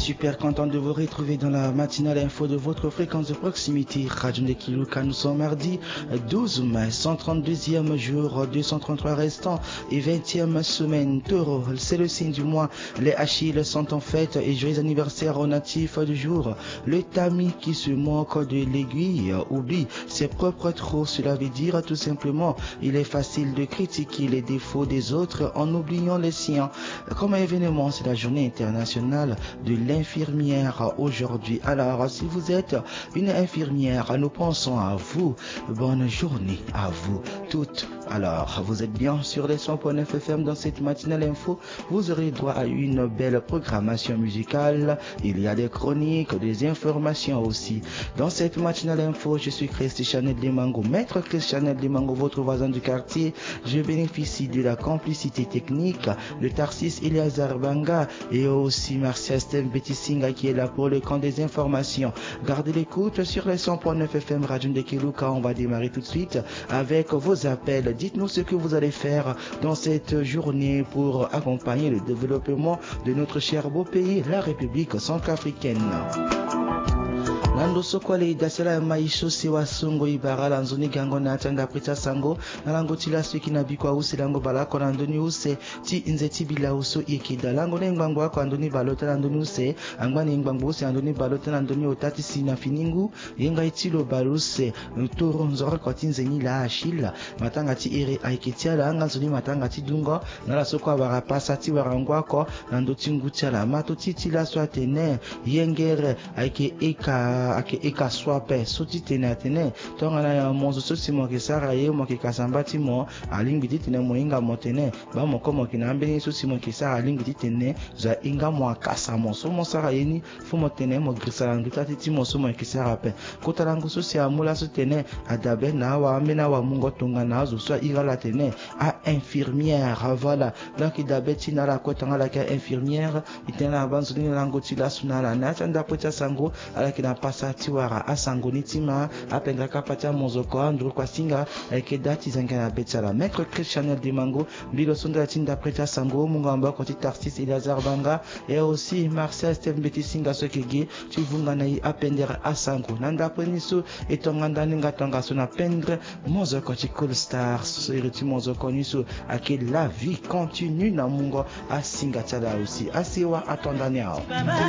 super content de vous retrouver dans la matinale info de votre fréquence de proximité. Radio Ndekiluka, nous sommes mardi 12 mai, 132e jour, 233 restants et 20e semaine. Taureau, c'est le signe du mois. Les Achilles sont en fête et joyeux anniversaire au natif du jour. Le tamis qui se moque de l'aiguille oublie ses propres trous. Cela veut dire tout simplement, il est facile de critiquer les défauts des autres en oubliant les siens. Comme événement, c'est la journée internationale de l'infirmière aujourd'hui. Alors, si vous êtes une infirmière, nous pensons à vous. Bonne journée à vous toutes. Alors, vous êtes bien sur les 100.9 FM dans cette matinale info. Vous aurez droit à une belle programmation musicale. Il y a des chroniques, des informations aussi. Dans cette matinale info, je suis Christian Limango, maître Christian Limango, votre voisin du quartier. Je bénéficie de la complicité technique de Tarsis Eliazar Banga et aussi Marcia Steve Betisinga qui est là pour le camp des informations. Gardez l'écoute sur les 100.9 FM Radio Ndekiluka. On va démarrer tout de suite avec vos appels. Dites-nous ce que vous allez faire dans cette journée pour accompagner le développement de notre cher beau pays, la République centrafricaine. Nando sokwale idasela maisho siwa sungo ibara lanzoni gango na atanga prita sango nalango tila swiki na bikwa usi lango balako nandoni use ti inzeti bila uso ikida lango ne ngbango wako andoni balota nandoni use angwani ngbango use andoni balota nandoni otati sina finingu yenga itilo baluse toro nzora kwa tinzeni la ashila matanga ti ere aiketia la anga nzoni matanga ti dungo nala sokwa barapasa ti warangwako nando tingutia la mato titi la swatene yengere aike eka swape soti tene atene tongana ya monzo sosi moke sara ye moke kasambati mo alingbi tene mo inga motene ba moko moke na ambeni sosi moke sara alingbi tene za inga mo akasa mo so mo sara yeni fo motene mo grisala nduta titi mo so moke sara pe kotalango sosi amula so tene adabe na wa amena wa mungo tonga na zo so igala tene a infirmière voilà donc idabe tina la kotanga la ka infirmière itena banzuni lango tila sunala na tanda pota sango ala kina satiwara asangoni tima apenga kapata mozoko andro kwa singa ke dati zangana betala maître Christian Limango bilo sonda tinda preta sango mungamba ko Tarsis Eliazar Banga et aussi Marcel Steve Betisinga sokege tivunga na apendera asango nanda peniso etonganda ninga tanga sona pendre mozoko Cool Star sur mozoko niso ake la vie continue na mungo asinga tala aussi asiwa atondaniao.